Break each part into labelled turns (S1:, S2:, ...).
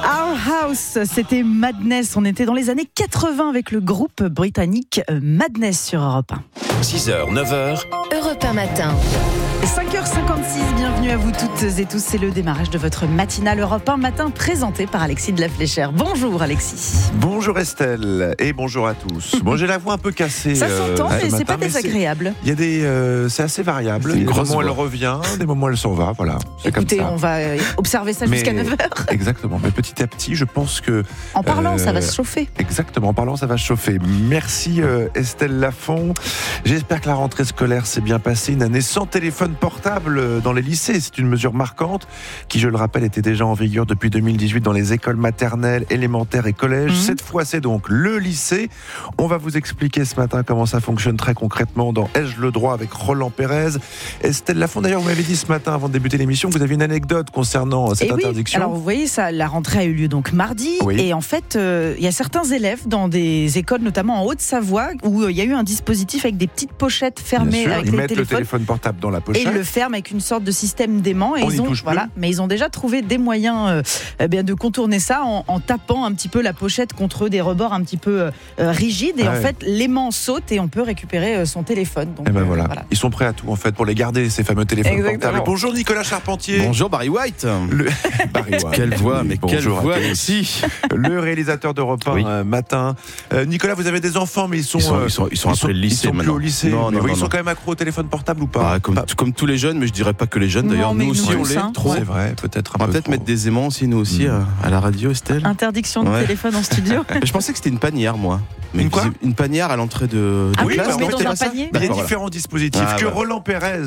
S1: Our House, c'était Madness. On était dans les années 80 avec le groupe britannique Madness sur Europe 1.
S2: 6h, 9h.
S3: Europe 1 matin.
S1: 5h56, bienvenue à vous toutes et tous. C'est le démarrage de votre matinale Europe 1 matin présenté par Alexis de la Fléchère. Bonjour Alexis.
S4: Bonjour Estelle et bonjour à tous. Bon, j'ai la voix un peu cassée.
S1: Ça s'entend, mais c'est pas
S4: mais
S1: désagréable.
S4: Il y a des, c'est assez variable. Des moments où elle revient, des moments où elle s'en va. Voilà.
S1: Écoutez, on va observer ça jusqu'à 9h.
S4: Exactement. Mais petit à petit, je pense que.
S1: En parlant, ça va se chauffer.
S4: Exactement. En parlant, ça va se chauffer. Merci Estelle Lafont. J'espère que la rentrée scolaire s'est bien passée. Une année sans téléphone portable dans les lycées. C'est une mesure marquante qui, je le rappelle, était déjà en vigueur depuis 2018 dans les écoles maternelles, élémentaires et collèges. Cette fois, c'est donc le lycée. On va vous expliquer ce matin comment ça fonctionne très concrètement dans Ai-je le droit avec Roland Pérez. Estelle Lafont, d'ailleurs, vous m'avez dit ce matin avant de débuter l'émission que vous aviez une anecdote concernant cette interdiction.
S1: Alors vous voyez, ça, la rentrée a eu lieu donc mardi. Oui. Et en fait, il y a certains élèves dans des écoles, notamment en Haute-Savoie, où il y a eu un dispositif avec des petites pochettes fermées avec
S4: ils
S1: les
S4: mettent
S1: téléphones.
S4: Le téléphone portable dans la pochette.
S1: Et ils le ferment avec une sorte de système d'aimant. Et mais ils ont déjà trouvé des moyens de contourner ça en tapant un petit peu la pochette contre des rebords un petit peu rigides. Et en fait, l'aimant saute et on peut récupérer son téléphone. Donc,
S4: voilà. Ils sont prêts à tout en fait pour les garder, ces fameux téléphones portables. Bonjour Nicolas Charpentier.
S5: Bonjour Barry White.
S4: Barry White.
S5: Quelle voix, mais quelle voix aussi.
S4: Le réalisateur d'Europe 1 matin. Nicolas, vous avez des enfants, mais ils sont
S5: après le lycée.
S4: Ils sont plus au lycée.
S5: Non,
S4: ils sont quand même accros au téléphone portable ou pas?
S5: Comme tous les jeunes, mais je dirais pas que les jeunes. D'ailleurs, nous aussi on l'est. Trop.
S4: C'est vrai, peut-être.
S5: On va peut-être mettre des aimants aussi, nous aussi, à la radio, Estelle.
S1: Interdiction de téléphone en studio.
S5: Je pensais que c'était une panière, moi. Une panière à l'entrée de classe.
S1: Mais dans un panier.
S4: Il y a différents dispositifs que Roland Pérez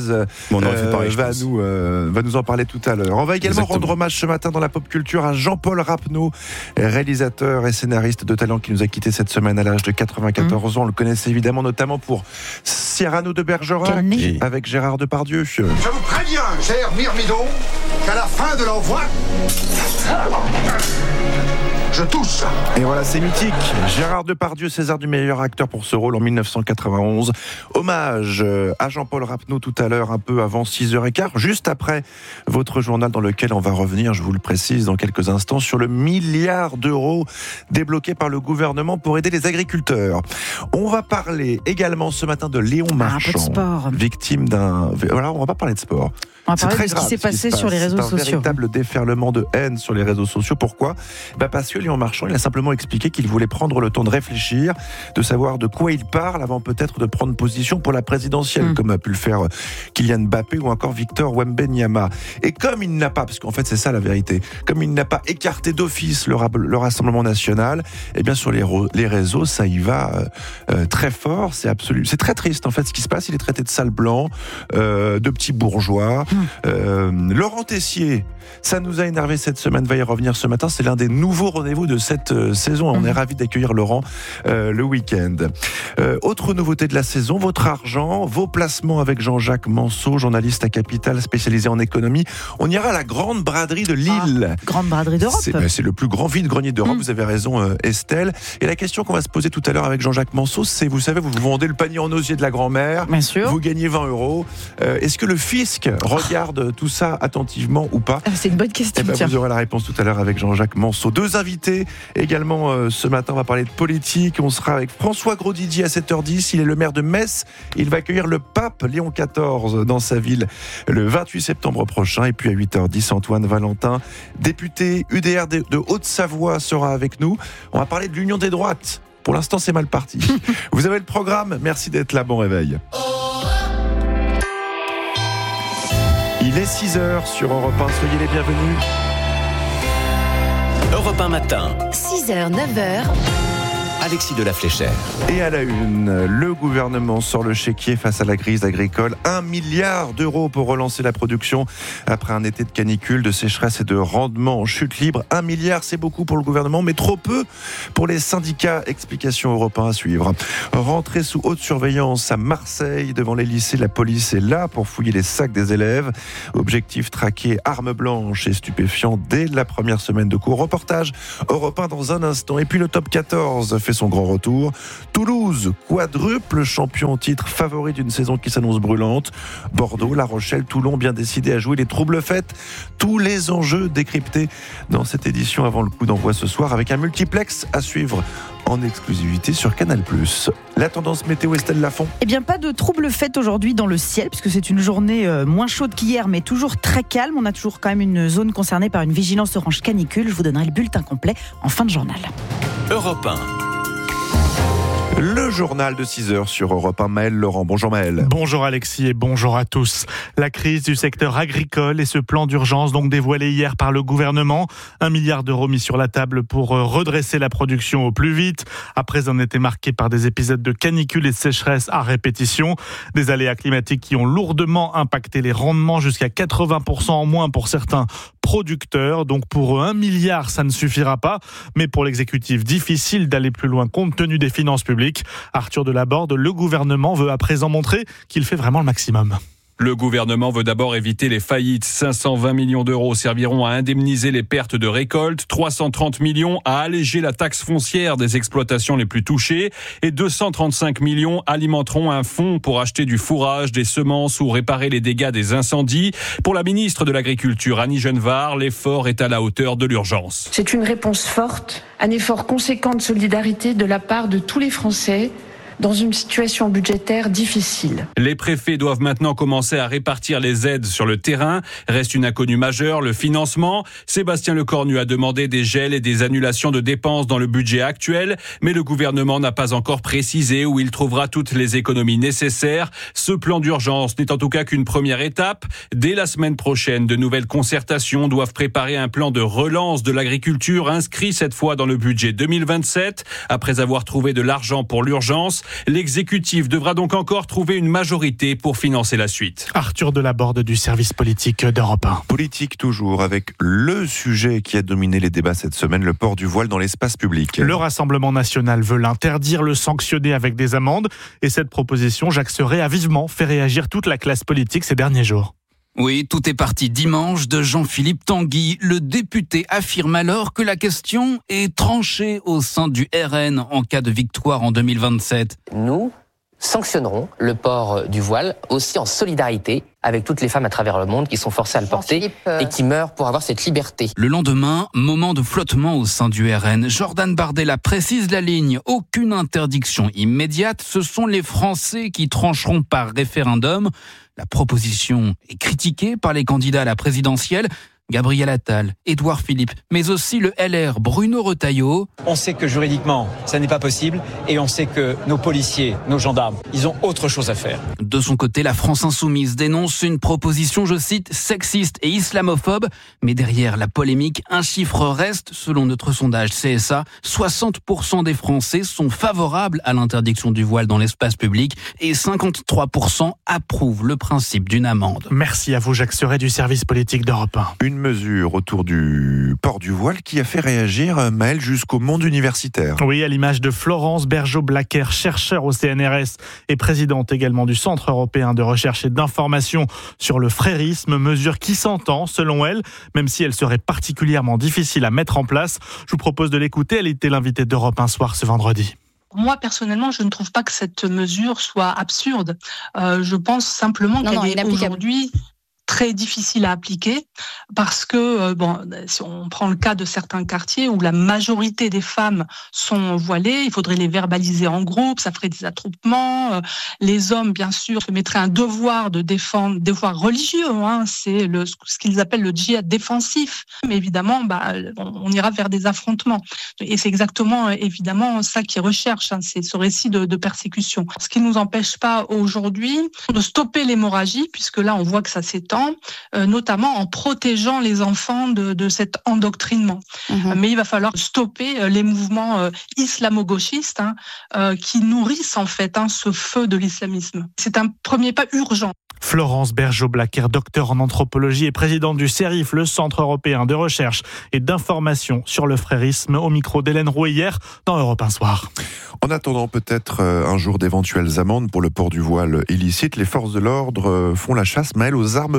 S4: va nous en parler tout à l'heure. On va également rendre hommage ce matin dans la pop culture à Jean-Paul Rapneau, réalisateur et scénariste de talent qui nous a quittés cette semaine à l'âge de 94 ans. On le connaissait évidemment notamment pour Cyrano de Bergerac avec Gérard Depardieu.
S6: Je vous préviens, cher Myrmidon, qu'à la fin de l'envoi, je tousse.
S4: Et voilà, c'est mythique. Gérard Depardieu, César du meilleur acteur pour ce rôle en 1991. Hommage à Jean-Paul Rapneau tout à l'heure, un peu avant 6h15, juste après votre journal dans lequel on va revenir, je vous le précise dans quelques instants, sur le milliard d'euros débloqué par le gouvernement pour aider les agriculteurs. On va parler également ce matin de Léon Marchand, victime d'un... Voilà, on va pas parler de sport.
S1: On va parler de ce qui s'est passé sur les réseaux sociaux.
S4: C'est un véritable déferlement de haine sur les réseaux sociaux. Pourquoi ? Parce que Léon Marchand, il a simplement expliqué qu'il voulait prendre le temps de réfléchir, de savoir de quoi il parle avant peut-être de prendre position pour la présidentielle, comme a pu le faire Kylian Mbappé ou encore Victor Wembanyama. Et comme il n'a pas, parce qu'en fait c'est ça la vérité, comme il n'a pas écarté d'office le Rassemblement National, eh bien sur les réseaux, ça y va très fort, c'est très triste en fait ce qui se passe. Il est traité de sale blanc, de petit bourgeois. Laurent Tessier, ça nous a énervé cette semaine, va y revenir ce matin. C'est l'un des nouveaux rendez-vous de cette saison. On est ravis d'accueillir Laurent le week-end. Autre nouveauté de la saison, votre argent, vos placements avec Jean-Jacques Manceau, journaliste à Capital spécialisé en économie. On ira à la Grande Braderie de Lille.
S1: Grande Braderie d'Europe.
S4: C'est le plus grand vide-grenier d'Europe. Vous avez raison, Estelle. Et la question qu'on va se poser tout à l'heure avec Jean-Jacques Manceau, c'est, vous savez, vous vendez le panier en osier de la grand-mère.
S1: Bien sûr.
S4: Vous gagnez 20 €. Est-ce que le fisc regarde tout ça attentivement ou pas?
S1: C'est une bonne question.
S4: Vous aurez la réponse tout à l'heure avec Jean-Jacques Manceau. Deux invités également ce matin. On va parler de politique. On sera avec François Grosdidier à 7h10. Il est le maire de Metz. Il va accueillir le pape Léon XIV dans sa ville le 28 septembre prochain. Et puis à 8h10, Antoine Valentin, député UDR de Haute-Savoie, sera avec nous. On va parler de l'Union des droites. Pour l'instant, c'est mal parti. Vous avez le programme. Merci d'être là. Bon réveil. Il est 6h sur Europe 1, soyez les bienvenus.
S2: Europe 1 matin.
S3: 6h, 9h.
S2: Alexis de la Fléchère.
S4: Et à la une, le gouvernement sort le chéquier face à la crise agricole. 1 milliard d'euros pour relancer la production après un été de canicule, de sécheresse et de rendement en chute libre. 1 milliard, c'est beaucoup pour le gouvernement, mais trop peu pour les syndicats. Explication Europe 1 à suivre. Rentrée sous haute surveillance à Marseille. Devant les lycées, la police est là pour fouiller les sacs des élèves. Objectif, traquer armes blanches et stupéfiants dès la première semaine de cours. Reportage Europe 1 dans un instant. Et puis le top 14 fait son grand retour. Toulouse, quadruple champion en titre, favori d'une saison qui s'annonce brûlante. Bordeaux, La Rochelle, Toulon, bien décidés à jouer les troubles fêtes. Tous les enjeux décryptés dans cette édition avant le coup d'envoi ce soir, avec un multiplex à suivre en exclusivité sur Canal+. La tendance météo, Estelle Lafont.
S1: Eh bien, pas de trouble fête aujourd'hui dans le ciel, puisque c'est une journée moins chaude qu'hier, mais toujours très calme. On a toujours quand même une zone concernée par une vigilance orange canicule. Je vous donnerai le bulletin complet en fin de journal.
S2: Europe 1.
S4: Le journal de 6h sur Europe 1. Maël Laurent. Bonjour Maël.
S7: Bonjour Alexis et bonjour à tous. La crise du secteur agricole et ce plan d'urgence donc dévoilé hier par le gouvernement. 1 milliard d'euros mis sur la table pour redresser la production au plus vite. Après un été marqué par des épisodes de canicule et de sécheresse à répétition. Des aléas climatiques qui ont lourdement impacté les rendements, jusqu'à 80% en moins pour certains producteurs. Donc pour 1 milliard, ça ne suffira pas. Mais pour l'exécutif, difficile d'aller plus loin compte tenu des finances publiques. Arthur Delaborde, le gouvernement veut à présent montrer qu'il fait vraiment le maximum.
S8: Le gouvernement veut d'abord éviter les faillites. 520 millions d'euros serviront à indemniser les pertes de récolte, 330 millions à alléger la taxe foncière des exploitations les plus touchées et 235 millions alimenteront un fonds pour acheter du fourrage, des semences ou réparer les dégâts des incendies. Pour la ministre de l'Agriculture, Annie Genevard, l'effort est à la hauteur de l'urgence.
S9: C'est une réponse forte, un effort conséquent de solidarité de la part de tous les Français dans une situation budgétaire difficile.
S8: Les préfets doivent maintenant commencer à répartir les aides sur le terrain. Reste une inconnue majeure, le financement. Sébastien Lecornu a demandé des gels et des annulations de dépenses dans le budget actuel, mais le gouvernement n'a pas encore précisé où il trouvera toutes les économies nécessaires. Ce plan d'urgence n'est en tout cas qu'une première étape. Dès la semaine prochaine, de nouvelles concertations doivent préparer un plan de relance de l'agriculture inscrit cette fois dans le budget 2027. Après avoir trouvé de l'argent pour l'urgence, l'exécutif devra donc encore trouver une majorité pour financer la suite.
S7: Arthur Delaborde du service politique d'Europe 1.
S4: Politique toujours, avec le sujet qui a dominé les débats cette semaine, le port du voile dans l'espace public.
S7: Le Rassemblement national veut l'interdire, le sanctionner avec des amendes. Et cette proposition, Jacques Serret a vivement fait réagir toute la classe politique ces derniers jours.
S10: Oui, tout est parti dimanche de Jean-Philippe Tanguy. Le député affirme alors que la question est tranchée au sein du RN en cas de victoire en 2027.
S11: Nous sanctionnerons le port du voile aussi en solidarité avec toutes les femmes à travers le monde qui sont forcées à le porter et qui meurent pour avoir cette liberté.
S10: Le lendemain, moment de flottement au sein du RN. Jordan Bardella précise la ligne. Aucune interdiction immédiate. Ce sont les Français qui trancheront par référendum. La proposition est critiquée par les candidats à la présidentielle. Gabriel Attal, Édouard Philippe, mais aussi le LR Bruno Retailleau.
S12: On sait que juridiquement, ça n'est pas possible et on sait que nos policiers, nos gendarmes, ils ont autre chose à faire.
S10: De son côté, la France Insoumise dénonce une proposition, je cite, sexiste et islamophobe. Mais derrière la polémique, un chiffre reste, selon notre sondage CSA, 60% des Français sont favorables à l'interdiction du voile dans l'espace public et 53% approuvent le principe d'une amende.
S7: Merci à vous, Jacques Serret du service politique d'Europe 1.
S4: Une mesure autour du port du voile qui a fait réagir, Maël, jusqu'au monde universitaire.
S7: Oui, à l'image de Florence Bergeau-Blacker, chercheure au CNRS et présidente également du Centre européen de recherche et d'information sur le frérisme, mesure qui s'entend, selon elle, même si elle serait particulièrement difficile à mettre en place. Je vous propose de l'écouter, elle était l'invitée d'Europe 1 soir ce vendredi.
S13: Moi, personnellement, je ne trouve pas que cette mesure soit absurde. Je pense simplement qu'elle est aujourd'hui très difficile à appliquer parce que, si on prend le cas de certains quartiers où la majorité des femmes sont voilées, il faudrait les verbaliser en groupe, ça ferait des attroupements. Les hommes, bien sûr, se mettraient un devoir de défendre, devoir religieux, c'est ce qu'ils appellent le djihad défensif. Mais évidemment, on ira vers des affrontements. Et c'est exactement, évidemment, ça qu'ils recherchent, c'est ce récit de persécution. Ce qui ne nous empêche pas aujourd'hui de stopper l'hémorragie, puisque là, on voit que ça s'étend, notamment en protégeant les enfants de cet endoctrinement. Mais il va falloir stopper les mouvements islamo-gauchistes qui nourrissent en fait ce feu de l'islamisme. C'est un premier pas urgent.
S7: Florence Bergeau-Blacker, docteur en anthropologie et présidente du CERIF, le Centre européen de recherche et d'information sur le frérisme, au micro d'Hélène Roux hier dans Europe 1 Soir.
S4: En attendant peut-être un jour d'éventuelles amendes pour le port du voile illicite, les forces de l'ordre font la chasse, Maël, aux armes blanches.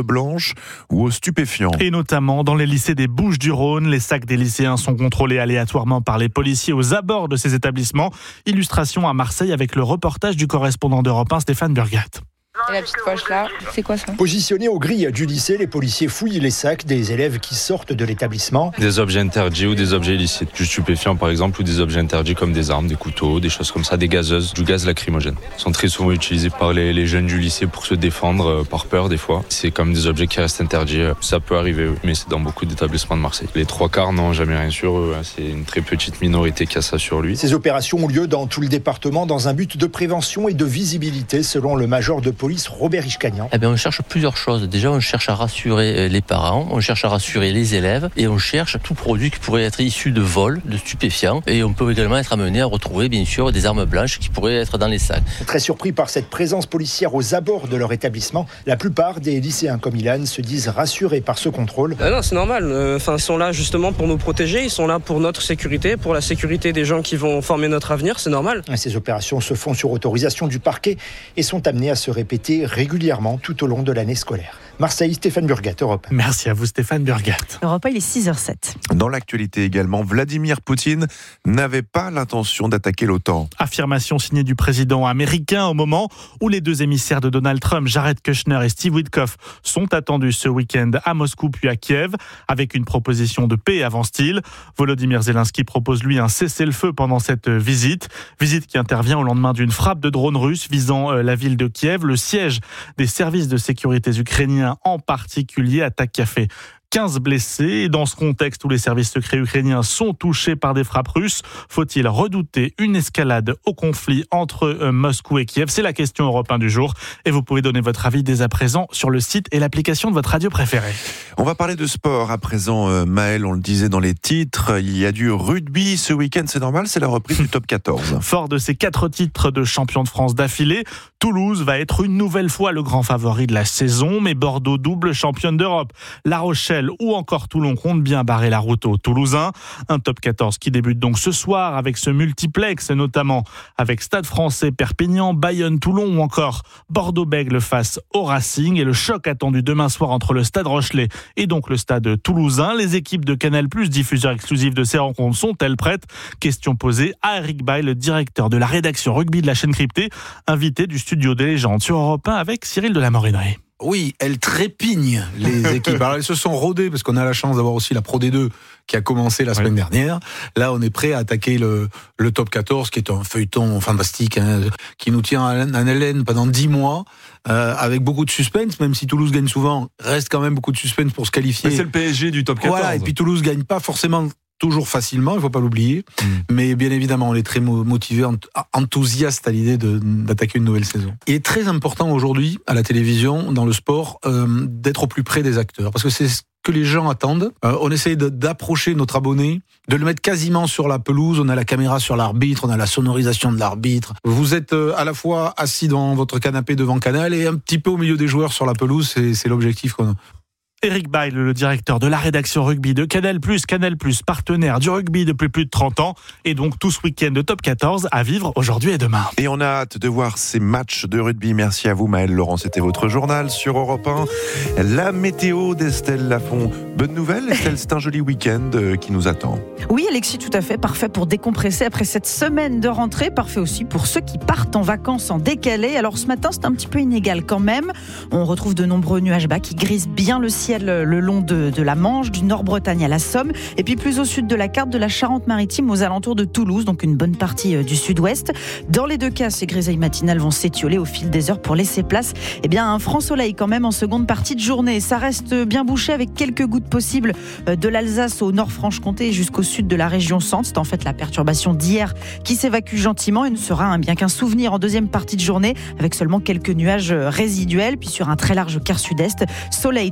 S4: blanche ou aux stupéfiants.
S7: Et notamment dans les lycées des Bouches-du-Rhône, les sacs des lycéens sont contrôlés aléatoirement par les policiers aux abords de ces établissements. Illustration à Marseille avec le reportage du correspondant d'Europe 1, Stéphane Burgat.
S14: Et la petite poche là, c'est quoi ça ?
S15: Positionnés aux grilles du lycée, les policiers fouillent les sacs des élèves qui sortent de l'établissement.
S16: Des objets interdits ou des objets illicites, du stupéfiant par exemple, ou des objets interdits comme des armes, des couteaux, des choses comme ça, des gazeuses, du gaz lacrymogène. Ils sont très souvent utilisés par les jeunes du lycée pour se défendre par peur des fois. C'est comme des objets qui restent interdits. Ça peut arriver, oui, mais c'est dans beaucoup d'établissements de Marseille. Les 3/4 n'ont jamais rien sur eux, c'est une très petite minorité qui a ça sur lui.
S15: Ces opérations ont lieu dans tout le département dans un but de prévention et de visibilité selon le major de police Robert Ishkagnan.
S17: On cherche plusieurs choses. Déjà, on cherche à rassurer les parents, on cherche à rassurer les élèves et on cherche tout produit qui pourrait être issu de vol, de stupéfiants. Et on peut également être amené à retrouver, bien sûr, des armes blanches qui pourraient être dans les sacs.
S15: Très surpris par cette présence policière aux abords de leur établissement, la plupart des lycéens comme Ilan se disent rassurés par ce contrôle.
S18: Non, c'est normal. Ils sont là justement pour nous protéger, ils sont là pour notre sécurité, pour la sécurité des gens qui vont former notre avenir, c'est normal.
S15: Ces opérations se font sur autorisation du parquet et sont amenées à se répéter régulièrement tout au long de l'année scolaire. Marseille, Stéphane Burgat, Europe 1.
S7: Merci à vous Stéphane Burgat.
S1: Europe 1, il est 6h07.
S4: Dans l'actualité également, Vladimir Poutine n'avait pas l'intention d'attaquer l'OTAN.
S7: Affirmation signée du président américain au moment où les deux émissaires de Donald Trump, Jared Kushner et Steve Witkoff, sont attendus ce week-end à Moscou puis à Kiev, avec une proposition de paix, avance-t-il. Volodymyr Zelensky propose lui un cessez-le-feu pendant cette visite qui intervient au lendemain d'une frappe de drone russe visant la ville de Kiev. Le siège des services de sécurité ukrainiens en particulier, attaque qui a fait 15 blessés. Et dans ce contexte où les services secrets ukrainiens sont touchés par des frappes russes, faut-il redouter une escalade au conflit entre Moscou et Kiev ? C'est la question Europe 1 du jour. Et vous pouvez donner votre avis dès à présent sur le site et l'application de votre radio préférée.
S4: On va parler de sport à présent. Maël, on le disait dans les titres, il y a du rugby ce week-end, c'est normal, c'est la reprise du top 14.
S7: Fort de ses 4 titres de champion de France d'affilée, Toulouse va être une nouvelle fois le grand favori de la saison, mais Bordeaux double championne d'Europe. La Rochelle ou encore Toulon compte bien barrer la route aux Toulousains. Un top 14 qui débute donc ce soir avec ce multiplex, notamment avec Stade Français, Perpignan, Bayonne, Toulon ou encore Bordeaux-Bègles face au Racing. Et le choc attendu demain soir entre le Stade Rochelais et donc le Stade Toulousain. Les équipes de Canal+, diffuseurs exclusifs de ces rencontres, sont-elles prêtes ? Question posée à Eric Bail, le directeur de la rédaction rugby de la chaîne cryptée, invité du studio des légendes sur Europe 1 avec Cyril de la Morinerie.
S19: Oui, elles trépignent, les équipes. Alors, elles se sont rodées parce qu'on a la chance d'avoir aussi la Pro D2 qui a commencé la semaine dernière. Là, on est prêt à attaquer le top 14, qui est un feuilleton fantastique, qui nous tient en haleine pendant 10 mois, avec beaucoup de suspense, même si Toulouse gagne souvent, reste quand même beaucoup de suspense pour se qualifier.
S5: Mais c'est le PSG du top 14.
S19: Voilà, et puis Toulouse gagne pas forcément toujours facilement, il ne faut pas l'oublier. Mais bien évidemment, on est très motivés, enthousiastes à l'idée d'attaquer une nouvelle saison. Il est très important aujourd'hui, à la télévision, dans le sport, d'être au plus près des acteurs. Parce que c'est ce que les gens attendent. On essaye d'approcher notre abonné, de le mettre quasiment sur la pelouse. On a la caméra sur l'arbitre, on a la sonorisation de l'arbitre. Vous êtes à la fois assis dans votre canapé devant Canal et un petit peu au milieu des joueurs sur la pelouse. C'est l'objectif qu'on a.
S7: Eric Bail, le directeur de la rédaction rugby de Canal+, partenaire du rugby depuis plus de 30 ans, et donc tout ce week-end de top 14 à vivre aujourd'hui et demain.
S4: Et on a hâte de voir ces matchs de rugby. Merci à vous Maël Laurent, c'était votre journal sur Europe 1. La météo d'Estelle Lafont. Bonne nouvelle Estelle, c'est un joli week-end qui nous attend.
S1: Oui Alexis, tout à fait, parfait pour décompresser après cette semaine de rentrée, parfait aussi pour ceux qui partent en vacances en décalé. Alors ce matin c'est un petit peu inégal quand même, on retrouve de nombreux nuages bas qui grisent bien le ciel le long de la Manche, du Nord-Bretagne à la Somme, et puis plus au sud de la carte, de la Charente-Maritime aux alentours de Toulouse, donc une bonne partie du sud-ouest. Dans les deux cas, ces grisailles matinales vont s'étioler au fil des heures pour laisser place à un franc soleil quand même en seconde partie de journée. Ça reste bien bouché avec quelques gouttes possibles de l'Alsace au Nord-Franche-Comté jusqu'au sud de la région centre. C'est en fait la perturbation d'hier qui s'évacue gentiment et ne sera bien qu'un souvenir en deuxième partie de journée avec seulement quelques nuages résiduels, puis sur un très large quart sud-est, soleil toute la journée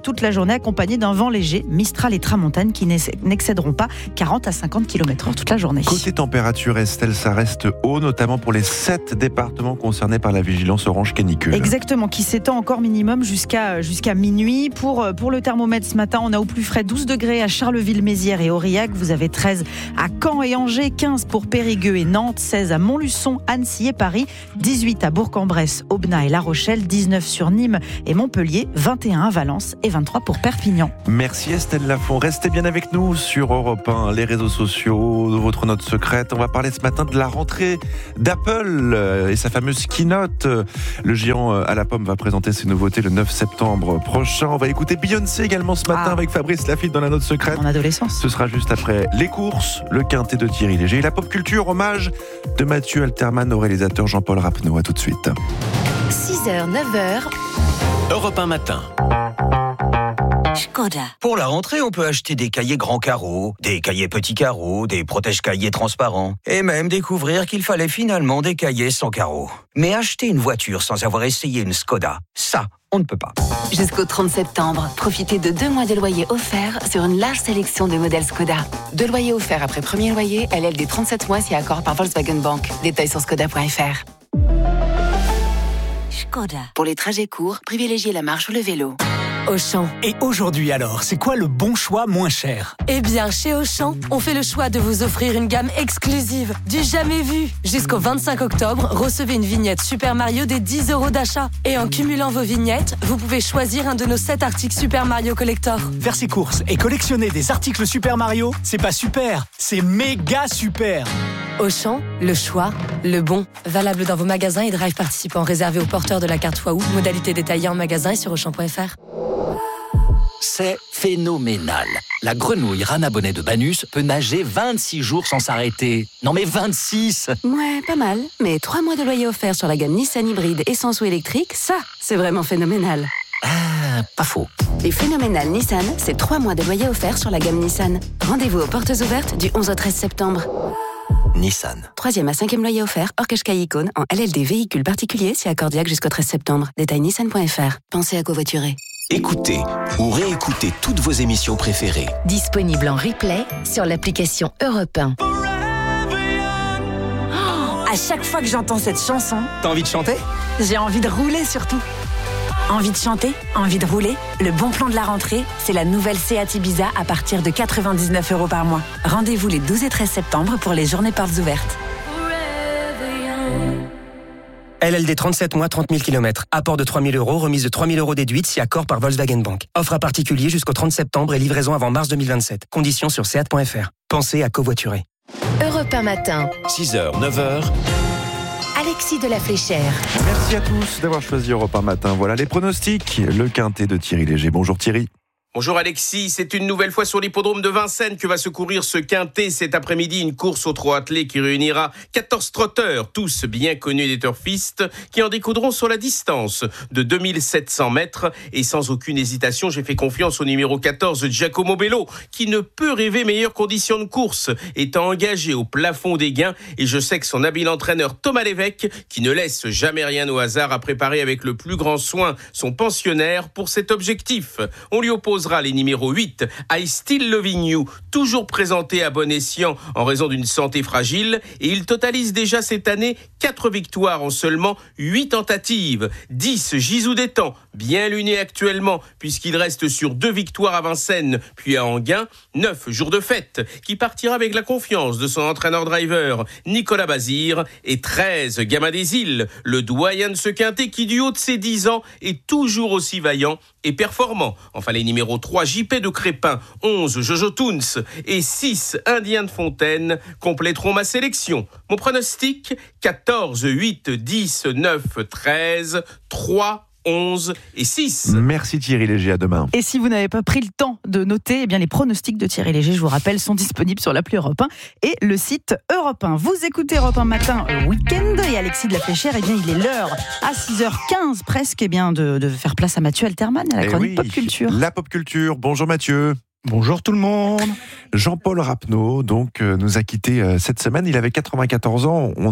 S1: journée accompagnée d'un vent léger, Mistral et Tramontane qui n'excéderont pas 40 à 50 km/h toute la journée.
S4: Côté température, Estelle, ça reste haut, notamment pour les 7 départements concernés par la vigilance orange canicule.
S1: Exactement, qui s'étend encore minimum jusqu'à minuit. Pour le thermomètre ce matin, on a au plus frais 12 degrés à Charleville-Mézières et Aurillac. Vous avez 13 à Caen et Angers, 15 pour Périgueux et Nantes, 16 à Montluçon, Annecy et Paris, 18 à Bourg-en-Bresse, Aubenas et La Rochelle, 19 sur Nîmes et Montpellier, 21 à Valence et 23 pour Perpignan.
S4: Merci Estelle Lafont. Restez bien avec nous sur Europe 1, les réseaux sociaux, votre note secrète. On va parler ce matin de la rentrée d'Apple et sa fameuse keynote. Le géant à la pomme va présenter ses nouveautés le 9 septembre prochain. On va écouter Beyoncé également ce matin avec Fabrice Lafitte dans la note secrète.
S1: En adolescence.
S4: Ce sera juste après les courses, le quintet de Thierry Léger et la pop culture, hommage de Mathieu Alterman au réalisateur Jean-Paul Rapneau. À tout de suite.
S3: 6h, 9h.
S2: Europe 1 matin.
S3: Škoda.
S20: Pour la rentrée, on peut acheter des cahiers grands carreaux, des cahiers petits carreaux, des protège-cahiers transparents, et même découvrir qu'il fallait finalement des cahiers sans carreaux. Mais acheter une voiture sans avoir essayé une Škoda, ça, on ne peut pas.
S3: Jusqu'au 30 septembre, profitez de 2 mois de loyer offert sur une large sélection de modèles Škoda. 2 loyers offerts après premier loyer, LLD 37 mois si accord par Volkswagen Bank. Détails sur škoda.fr. Škoda. Pour les trajets courts, privilégiez la marche ou le vélo.
S21: Auchan. Et aujourd'hui alors, c'est quoi le bon choix moins cher ?
S22: Eh bien, chez Auchan, on fait le choix de vous offrir une gamme exclusive, du jamais vu. Jusqu'au 25 octobre, recevez une vignette Super Mario des 10 € d'achat. Et en cumulant vos vignettes, vous pouvez choisir un de nos 7 articles Super Mario Collector.
S21: Faire ses courses et collectionner des articles Super Mario, c'est pas super, c'est méga super.
S22: Auchan, le choix, le bon. Valable dans vos magasins et drive participants réservés aux porteurs de la carte fois août. Modalité détaillée en magasin et sur Auchan.fr.
S23: C'est phénoménal. La grenouille Rana Bonnet de Banus peut nager 26 jours sans s'arrêter. Non mais 26 !
S3: Ouais, pas mal. Mais 3 mois de loyer offert sur la gamme Nissan hybride essence ou électrique, ça, c'est vraiment phénoménal.
S23: Ah, pas faux.
S3: Les phénoménales Nissan, c'est 3 mois de loyer offert sur la gamme Nissan. Rendez-vous aux portes ouvertes du 11 au 13 septembre.
S23: Nissan.
S3: 3e à 5e loyer offert, hors Qashqai Icône, en LLD véhicule particulier, si accordiaque jusqu'au 13 septembre. Détail nissan.fr. Pensez à covoiturer.
S2: Écoutez ou réécoutez toutes vos émissions préférées.
S3: Disponible en replay sur l'application Europe 1.
S22: À chaque fois que j'entends cette chanson,
S20: T'as envie de chanter ?
S22: j'ai envie de rouler surtout. Envie de chanter, envie de rouler. Le bon plan de la rentrée, c'est la nouvelle Seat Ibiza à partir de 99 € par mois. Rendez-vous les 12 et 13 septembre pour les journées portes ouvertes.
S11: LLD 37 mois, 30 000 km. Apport de 3 000 €, remise de 3 000 € déduite si accord par Volkswagen Bank. Offre à particulier jusqu'au 30 septembre et livraison avant mars 2027. Conditions sur seat.fr. Pensez à covoiturer.
S3: Europe 1 matin.
S2: 6h, 9h.
S3: Alexis de la Fléchère.
S4: Merci à tous d'avoir choisi Europe 1 matin. Voilà les pronostics. Le quintet de Thierry Léger. Bonjour Thierry.
S24: Bonjour Alexis, c'est une nouvelle fois sur l'hippodrome de Vincennes que va se courir ce quintet cet après-midi, une course au trot attelé qui réunira 14 trotteurs, tous bien connus des turfistes, qui en découdront sur la distance de 2700 mètres. Et sans aucune hésitation, j'ai fait confiance au numéro 14, Giacomo Bello, qui ne peut rêver meilleures conditions de course, étant engagé au plafond des gains. Et je sais que son habile entraîneur Thomas Lévesque, qui ne laisse jamais rien au hasard, a préparé avec le plus grand soin son pensionnaire pour cet objectif. On lui opposera les numéros 8, I Still Loving You, toujours présenté à bon escient en raison d'une santé fragile, et il totalise déjà cette année 4 victoires en seulement 8 tentatives. 10, Gisou d'Étang, bien luné actuellement, puisqu'il reste sur 2 victoires à Vincennes, puis à Enghien. 9, Jour de Fête, qui partira avec la confiance de son entraîneur-driver, Nicolas Bazir. Et 13, Gamin des Îles, le doyen de ce quintet qui, du haut de ses 10 ans, est toujours aussi vaillant et performant. Enfin, les numéros 3, JP de Crépin, 11, Jojo Toons et 6, Indien de Fontaine compléteront ma sélection. Mon pronostic, 14, 8, 10, 9, 13, 3, 11 et 6.
S4: Merci Thierry Léger, à demain.
S1: Et si vous n'avez pas pris le temps de noter, eh bien les pronostics de Thierry Léger, je vous rappelle, sont disponibles sur l'appli Europe 1 et le site Europe 1. Vous écoutez Europe 1 matin week-end et Alexis de la Fléchère, eh bien il est l'heure à 6h15 presque de faire place à Mathieu Alterman à la chronique Pop Culture.
S4: La Pop Culture, bonjour Mathieu.
S19: Bonjour tout le monde.
S4: Jean-Paul Rapneau donc nous a quittés cette semaine, il avait 94 ans, on a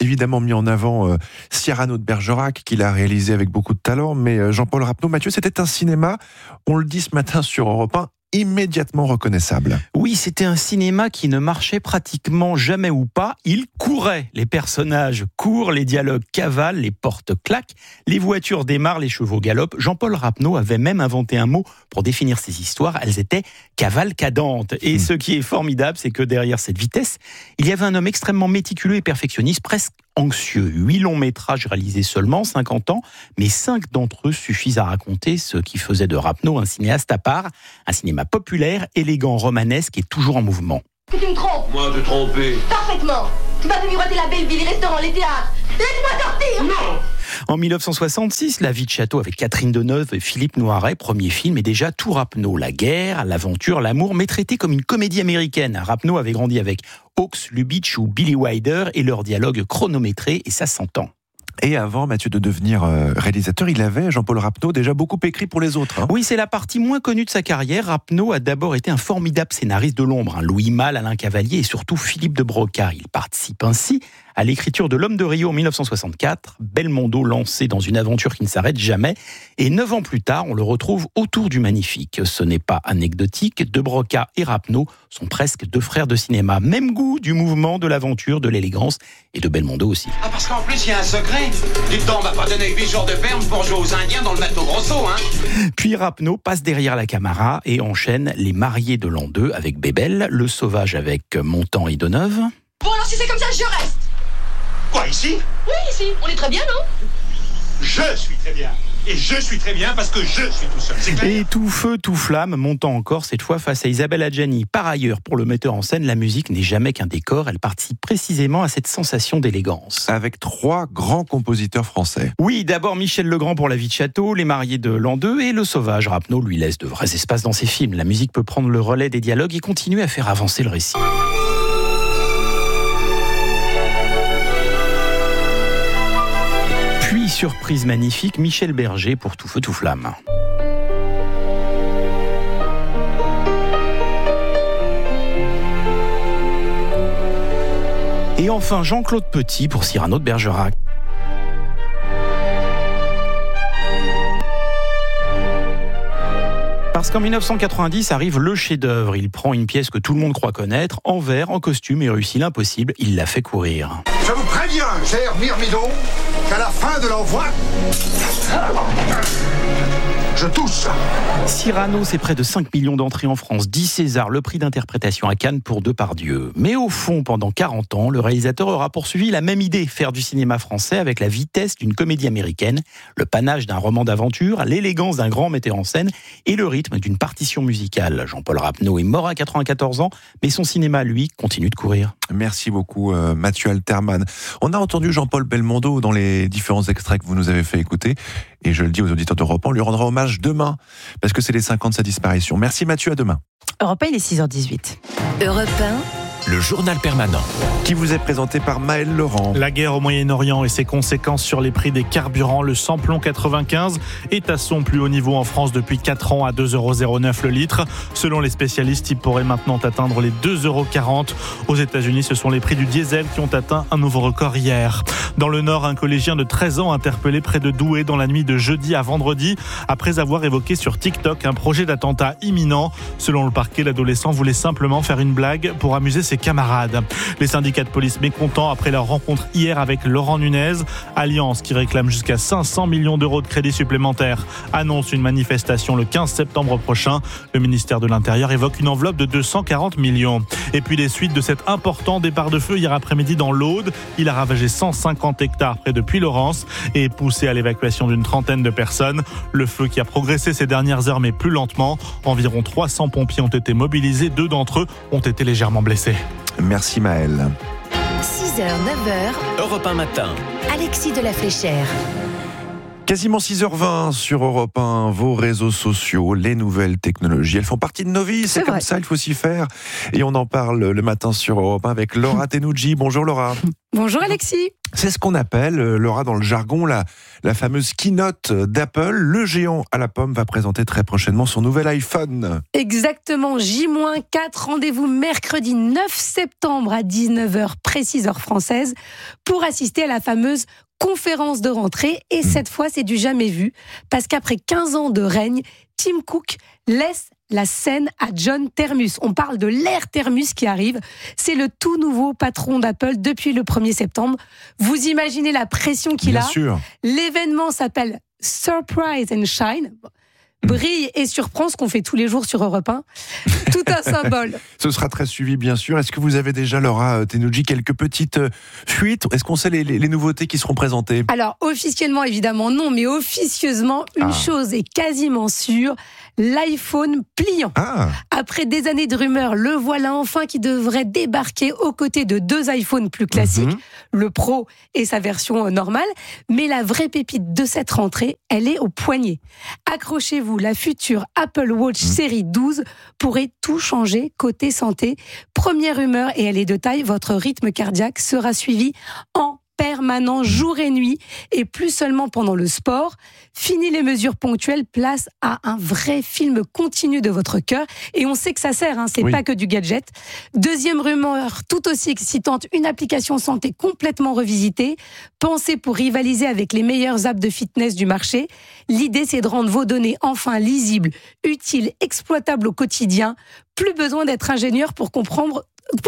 S4: évidemment mis en avant Cyrano de Bergerac, qu'il a réalisé avec beaucoup de talent, mais Jean-Paul Rapneau, Mathieu, c'était un cinéma, on le dit ce matin sur Europe 1, immédiatement reconnaissable.
S6: Oui, c'était un cinéma qui ne marchait pratiquement jamais ou pas. Il courait. Les personnages courent, les dialogues cavalent, les portes claquent, les voitures démarrent, les chevaux galopent. Jean-Paul Rapneau avait même inventé un mot pour définir ces histoires. Elles étaient cavalcadantes. Et ce qui est formidable, c'est que derrière cette vitesse, il y avait un homme extrêmement méticuleux et perfectionniste, presque anxieux. 8 longs métrages réalisés seulement, 50 ans, mais 5 d'entre eux suffisent à raconter ce qui faisait de Rapneau un cinéaste à part, un cinéma populaire, élégant, romanesque et toujours en mouvement.
S8: Que tu me trompes.
S9: Moi, te tromper.
S8: Parfaitement. Tu m'as fait miroiter la belle vie, les restaurants, les théâtres. Laisse-moi sortir.
S9: Non.
S6: En 1966, La vie de château avec Catherine Deneuve et Philippe Noiret, premier film, et déjà tout Rapneau. La guerre, l'aventure, l'amour, mais traité comme une comédie américaine. Rapneau avait grandi avec Hawks, Lubitsch ou Billy Wilder et leur dialogue chronométré, et ça s'entend.
S4: Et avant, Mathieu, de devenir réalisateur, il avait, Jean-Paul Rapneau, déjà beaucoup écrit pour les autres.
S6: Oui, c'est la partie moins connue de sa carrière. Rapneau a d'abord été un formidable scénariste de l'ombre. Louis Malle, Alain Cavalier et surtout Philippe de Broca. Il participe ainsi à l'écriture de L'Homme de Rio en 1964, Belmondo lancé dans une aventure qui ne s'arrête jamais. Et 9 ans plus tard, on le retrouve autour du Magnifique. Ce n'est pas anecdotique, de Broca et Rapneau sont presque 2 frères de cinéma. Même goût du mouvement, de l'aventure, de l'élégance et de Belmondo aussi.
S9: Ah, parce qu'en plus, il y a un secret. Dites donc, on va pas donner 8 jours de ferme pour jouer aux Indiens dans le Mato Grosso, hein.
S6: Puis Rapneau passe derrière la caméra et enchaîne Les Mariés de l'an 2 avec Bébel, Le Sauvage avec Montand et Deneuve.
S8: Bon, alors si c'est comme ça, je reste.
S9: Quoi, ici?
S8: Oui, ici. On est très bien, non?
S9: Je suis très bien. Et je suis très bien parce que je suis tout seul, c'est clair.
S6: Et tout feu, tout flamme, montant encore cette fois face à Isabelle Adjani. Par ailleurs, pour le metteur en scène, la musique n'est jamais qu'un décor, elle participe précisément à cette sensation d'élégance.
S4: Avec 3 grands compositeurs français.
S6: Oui, d'abord Michel Legrand pour La vie de château, Les Mariés de l'an 2 et Le Sauvage. Rapneau lui laisse de vrais espaces dans ses films. La musique peut prendre le relais des dialogues et continuer à faire avancer le récit. Puis, surprise magnifique, Michel Berger pour Tout feu, tout flamme. Et enfin, Jean-Claude Petit pour Cyrano de Bergerac. Parce qu'en 1990 arrive le chef-d'œuvre. Il prend une pièce que tout le monde croit connaître, en vers, en costume, et réussit l'impossible, il la fait courir.
S9: Je vous préviens, cher Myrmidon, qu'à la fin de l'envoi, je tousse.
S6: Cyrano, c'est près de 5 millions d'entrées en France, 10 Césars, le prix d'interprétation à Cannes pour Depardieu. Mais au fond, pendant 40 ans, le réalisateur aura poursuivi la même idée, faire du cinéma français avec la vitesse d'une comédie américaine, le panache d'un roman d'aventure, l'élégance d'un grand metteur en scène et le rythme d'une partition musicale. Jean-Paul Rapneau est mort à 94 ans, mais son cinéma, lui, continue de courir.
S4: Merci beaucoup, Mathieu Alterman. On a entendu Jean-Paul Belmondo dans les différents extraits que vous nous avez fait écouter. Et je le dis aux auditeurs d'Europe 1, on lui rendra hommage demain, parce que c'est les 5 ans de sa disparition. Merci Mathieu, à demain.
S1: Europe 1, il est 6h18.
S3: Europe 1.
S2: Le journal permanent.
S4: Qui vous est présenté par Maël Laurent.
S7: La guerre au Moyen-Orient et ses conséquences sur les prix des carburants. Le samplon 95 est à son plus haut niveau en France depuis 4 ans à 2,09€ le litre. Selon les spécialistes, il pourrait maintenant atteindre les 2,40€. Aux États-Unis, ce sont les prix du diesel qui ont atteint un nouveau record hier. Dans le Nord, un collégien de 13 ans interpellé près de Douai dans la nuit de jeudi à vendredi après avoir évoqué sur TikTok un projet d'attentat imminent. Selon le parquet, l'adolescent voulait simplement faire une blague pour amuser ses camarades. Les syndicats de police mécontents après leur rencontre hier avec Laurent Nunez. Alliance, qui réclame jusqu'à 500 millions d'euros de crédits supplémentaires, annonce une manifestation le 15 septembre prochain. Le ministère de l'Intérieur évoque une enveloppe de 240 millions. Et puis les suites de cet important départ de feu hier après-midi dans l'Aude. Il a ravagé 150 hectares près de Puylaurens et poussé à l'évacuation d'une trentaine de personnes. Le feu qui a progressé ces dernières heures mais plus lentement. Environ 300 pompiers ont été mobilisés. 2 d'entre eux ont été légèrement blessés.
S4: Merci Maël.
S3: 6h, 9h.
S2: Europe 1 matin.
S3: Alexis de la Fléchère.
S4: Quasiment 6h20 sur Europe 1, vos réseaux sociaux, les nouvelles technologies, elles font partie de nos vies, c'est comme ça, il faut s'y faire. Et on en parle le matin sur Europe 1 avec Laura Tenouji. Bonjour Laura.
S10: Bonjour Alexis.
S4: C'est ce qu'on appelle, Laura, dans le jargon, la fameuse keynote d'Apple. Le géant à la pomme va présenter très prochainement son nouvel iPhone.
S10: Exactement, J-4, rendez-vous mercredi 9 septembre à 19h, précise heure française, pour assister à la fameuse conférence de rentrée. Et cette fois, c'est du jamais vu, parce qu'après 15 ans de règne, Tim Cook laisse la scène à John Termus. On parle de l'ère Termus qui arrive. C'est le tout nouveau patron d'Apple depuis le 1er septembre. Vous imaginez la pression qu'il a.
S4: Bien sûr.
S10: L'événement s'appelle Surprise and Shine. Brille et surprend, ce qu'on fait tous les jours sur Europe 1. Tout un symbole.
S4: Ce sera très suivi, bien sûr. Est-ce que vous avez déjà, Laura Tenouji, quelques petites fuites ? Est-ce qu'on sait les nouveautés qui seront présentées ?
S10: Alors, officiellement, évidemment, non, mais officieusement, une chose est quasiment sûre, l'iPhone pliant. Après des années de rumeurs, le voilà enfin qui devrait débarquer aux côtés de 2 iPhones plus classiques, le Pro et sa version normale. Mais la vraie pépite de cette rentrée, elle est au poignet. Accrochez-vous, la future Apple Watch série 12 pourrait tout changer côté santé. Première rumeur, et elle est de taille, votre rythme cardiaque sera suivi en permanent, jour et nuit, et plus seulement pendant le sport. Fini les mesures ponctuelles, place à un vrai film continu de votre cœur. Et on sait que ça sert, c'est pas que du gadget. Deuxième rumeur, tout aussi excitante, une application santé complètement revisitée, pensée pour rivaliser avec les meilleures apps de fitness du marché. L'idée, c'est de rendre vos données enfin lisibles, utiles, exploitables au quotidien. Plus besoin d'être ingénieur pour comprendre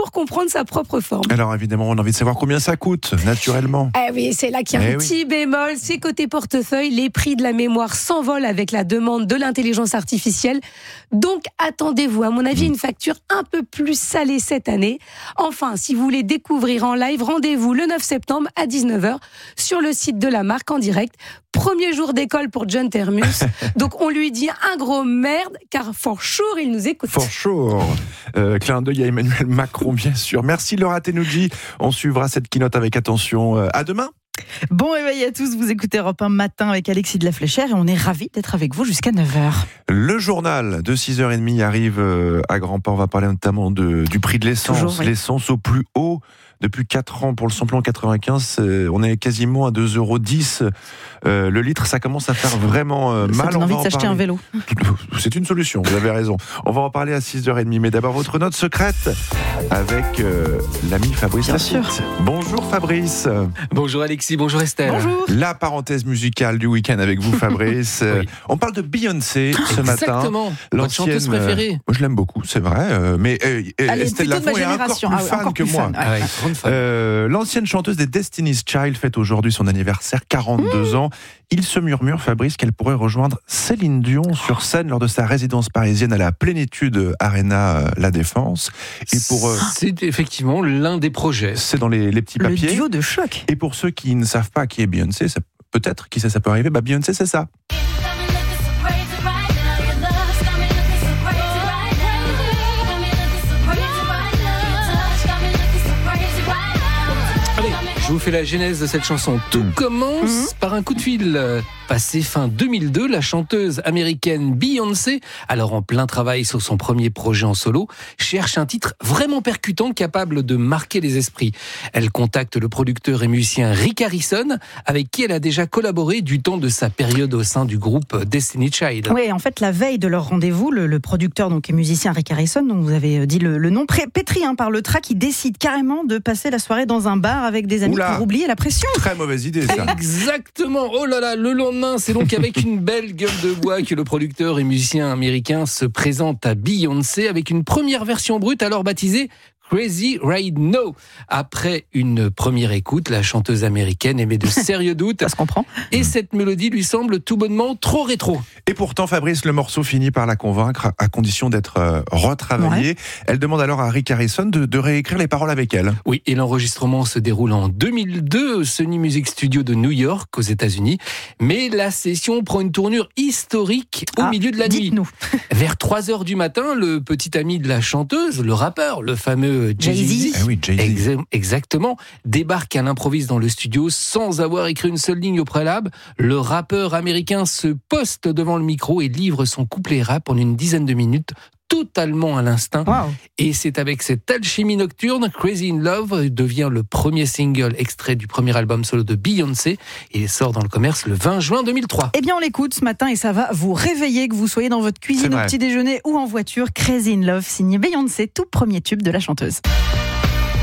S10: sa propre forme.
S4: Alors évidemment, on a envie de savoir combien ça coûte, naturellement.
S10: Oui, c'est là qu'il y a un petit bémol. C'est côté portefeuille, les prix de la mémoire s'envolent avec la demande de l'intelligence artificielle. Donc attendez-vous, à mon avis, une facture un peu plus salée cette année. Enfin, si vous voulez découvrir en live, rendez-vous le 9 septembre à 19h sur le site de la marque en direct. Premier jour d'école pour John Termus. Donc on lui dit un gros merde, car for sure, il nous écoute.
S4: For sure. Clin d'œil à Emmanuel Macron, bien sûr. Merci Laura Tenouji. On suivra cette keynote avec attention. À demain.
S1: Bon réveil à tous, vous écoutez Europe 1 matin avec Alexis de la Fléchère et on est ravis d'être avec vous jusqu'à 9h.
S4: Le journal de 6h30 arrive à grands pas. On va parler notamment du prix de l'essence.
S1: Toujours, oui.
S4: L'essence au plus haut depuis 4 ans pour le samplon 95. On est quasiment à 2,10 € le litre. Ça commence à faire vraiment mal.
S1: Ça donne envie de s'acheter un vélo.
S4: C'est une solution, vous avez raison. On va en parler à 6h30. Mais d'abord, votre note secrète avec l'ami Fabrice Lafitte. Bonjour Fabrice.
S12: Bonjour Alexis, bonjour Estelle.
S1: Bonjour.
S4: La parenthèse musicale du week-end avec vous Fabrice.
S12: Oui.
S4: On parle de Beyoncé ce matin.
S12: Exactement, votre chanteuse préférée.
S4: Moi je l'aime beaucoup, c'est vrai. Mais Estelle Lafont est encore plus fan que moi. L'ancienne chanteuse des Destiny's Child fête aujourd'hui son anniversaire, 42 ans. Il se murmure, Fabrice, qu'elle pourrait rejoindre Céline Dion sur scène lors de sa résidence parisienne à la Plénitude Arena La Défense. Et
S12: c'est effectivement l'un des projets.
S4: C'est dans les petits papiers.
S1: Le duo de choc.
S4: Et pour ceux qui ne savent pas qui est Beyoncé, peut-être qui ça peut arriver, Beyoncé c'est ça.
S12: Je vous fais la genèse de cette chanson. Tout commence par un coup de fil. Passé fin 2002, la chanteuse américaine Beyoncé, alors en plein travail sur son premier projet en solo, cherche un titre vraiment percutant, capable de marquer les esprits. Elle contacte le producteur et musicien Rick Harrison, avec qui elle a déjà collaboré du temps de sa période au sein du groupe Destiny's Child.
S1: Oui, en fait, la veille de leur rendez-vous, le producteur donc, et musicien Rick Harrison, dont vous avez dit le nom, pétri par le trac, il décide carrément de passer la soirée dans un bar avec des amis pour oublier la pression.
S4: Très mauvaise idée, ça.
S12: Exactement. Oh là là, le lendemain, c'est donc avec une belle gueule de bois que le producteur et musicien américain se présente à Beyoncé avec une première version brute alors baptisée Crazy Right Now. Après une première écoute, la chanteuse américaine émet de sérieux doutes.
S1: Ça se comprend.
S12: Et cette mélodie lui semble tout bonnement trop rétro.
S4: Et pourtant, Fabrice, le morceau finit par la convaincre, à condition d'être retravaillé. Ouais. Elle demande alors à Rick Harrison de réécrire les paroles avec elle.
S12: Oui, et l'enregistrement se déroule en 2002 au Sony Music Studio de New York, aux États-Unis. Mais la session prend une tournure historique au milieu de la nuit.
S1: Dites-nous.
S12: Vers 3h du matin, le petit ami de la chanteuse, le rappeur, le fameux Jay-Z,
S4: oui, Jay-Z.
S12: Exactement, débarque à l'improviste dans le studio sans avoir écrit une seule ligne au préalable. Le rappeur américain se poste devant le micro et livre son couplet rap en une dizaine de minutes, totalement à l'instinct. Et c'est avec cette alchimie nocturne, Crazy in Love devient le premier single extrait du premier album solo de Beyoncé. Et il sort dans le commerce le 20 juin 2003.
S1: Eh bien, on l'écoute ce matin et ça va vous réveiller, que vous soyez dans votre cuisine au petit déjeuner ou en voiture. Crazy in Love, signé Beyoncé, tout premier tube de la chanteuse.